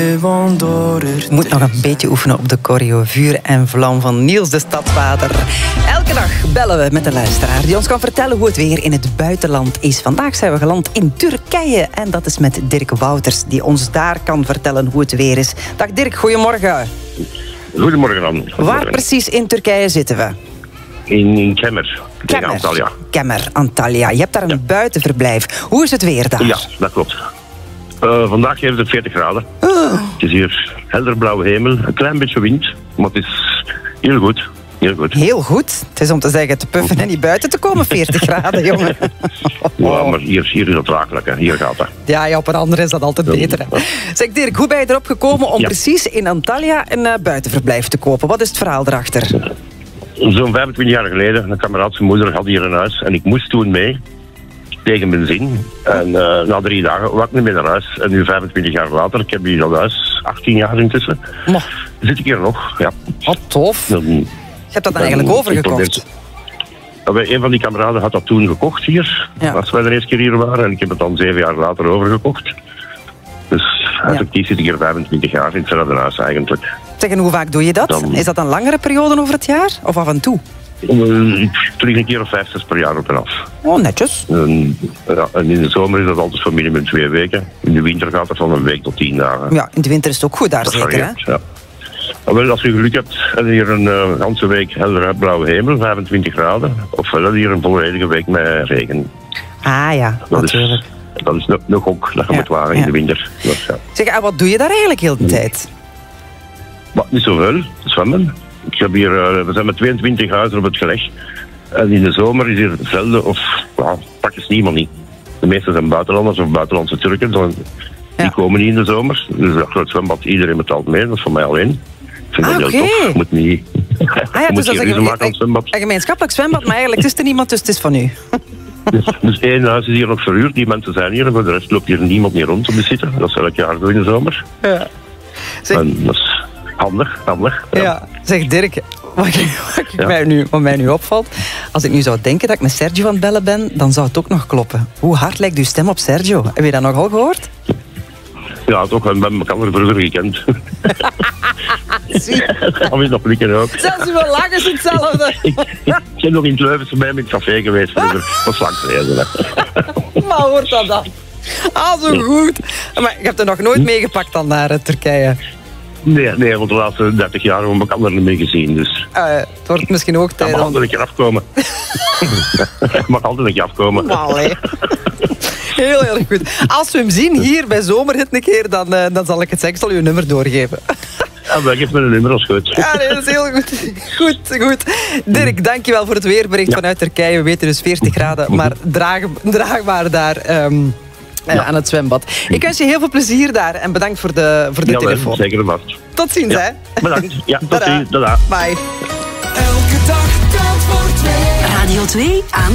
Ik moet nog een beetje oefenen op de choreo Vuur en Vlam van Niels de Stadsvader. Elke dag bellen we met een luisteraar die ons kan vertellen hoe het weer in het buitenland is. Vandaag zijn we geland in Turkije en dat is met Dirk Wouters, die ons daar kan vertellen hoe het weer is. Dag Dirk, goedemorgen. Goedemorgen dan. Waar precies in Turkije zitten we? In Kemer. Tegen Antalya. Kemer, Antalya. Je hebt daar een buitenverblijf. Hoe is het weer daar? Ja, dat klopt. Vandaag heeft het 40 graden. Het is hier helder blauwe hemel, een klein beetje wind, maar het is heel goed. Heel goed. Heel goed. Het is om te zeggen te puffen en niet buiten te komen, 40 graden, jongen. Ja, maar hier is het raakelijk, hè. Hier gaat dat. Ja, op een andere is dat altijd beter. Hè. Zeg Dirk, hoe ben je erop gekomen om precies in Antalya een buitenverblijf te kopen? Wat is het verhaal erachter? Zo'n 25 jaar geleden, een kameraad zijn moeder had hier een huis en ik moest toen mee. Tegen mijn zin. En na 3 dagen was ik niet meer naar huis. En nu 25 jaar later, ik heb hier dat huis, 18 jaar intussen, zit ik hier nog. Ja. Wat tof. Je hebt dat dan eigenlijk overgekocht? Een van die kameraden had dat toen gekocht hier, als wij de eerste keer hier waren. En ik heb het dan 7 jaar later overgekocht. Dus effectief zit ik hier 25 jaar in hetzelfde huis eigenlijk. Zeg, en hoe vaak doe je dat? Is dat een langere periode over het jaar? Of af en toe? Terug een keer of 5, 6 per jaar op en af. Oh, netjes. En in de zomer is dat altijd voor minimum 2 weken. In de winter gaat het van een week tot 10 dagen. Ja, in de winter is het ook goed daar, zeker, hè? Ja. Maar wel, als je geluk hebt, heb je hier een ganse week helder blauwe hemel, 25 graden. Ofwel heb je hier een volledige week met regen. Ah ja, natuurlijk. Dat is nog ook dat je moet wagen in de winter. Dus, Zeg, en wat doe je daar eigenlijk heel de tijd? Maar niet zoveel, zwemmen. Ik heb hier, we zijn met 22 huizen op het geleg. En in de zomer is hier zelden of praktisch niemand niet. De meeste zijn buitenlanders of buitenlandse Turken. Die komen niet in de zomer. Dus dat groot zwembad, iedereen betaalt mee. Dat is voor mij alleen. Ik vind dat heel tof. Je moet niet... dus dat is een gemeenschappelijk zwembad, maar eigenlijk is er niemand, dus het is van u. Dus 1 huis is hier nog verhuurd. Die mensen zijn hier. En voor de rest loopt hier niemand meer rond om te zitten. Dat is elk jaar zo in de zomer. Ja. En dat is handig. Ja. Zeg Dirk, wat mij nu opvalt, als ik nu zou denken dat ik met Sergio aan het bellen ben, dan zou het ook nog kloppen. Hoe hard lijkt uw stem op Sergio? Heb je dat nogal gehoord? Ja, toch. We hebben elkaar vroeger gekend. Zie. Dat is nog flikken ook. Zelfs uw lach is hetzelfde. Ik ben nog in het Leuvense bij met het café geweest vroeger. Dat is lang geleden. Maar hoort dat dan? Ah, zo goed. Maar je hebt er nog nooit meegepakt dan naar Turkije? Nee, want de laatste 30 jaar hebben we elkaar er niet mee gezien. Dus. Het wordt misschien ook tijd. Dat mag altijd een keer afkomen. Mag altijd een keer afkomen. Heel erg goed. Als we hem zien hier bij Zomerhit een keer, dan zal ik het zeggen. Ik zal u een nummer doorgeven. Ja, maar geef me een nummer, als goed. Ja, nee, dat is heel goed. Goed. Dirk, dankjewel voor het weerbericht vanuit Turkije. We weten dus 40 graden, maar draagbaar daar aan het zwembad. Ik wens je heel veel plezier daar en bedankt voor de telefoon. Zeker en vast. Tot ziens, hè. Bedankt. Ja, tot ziens. Tada. Bye. Elke dag telt voor 2. Radio 2 aan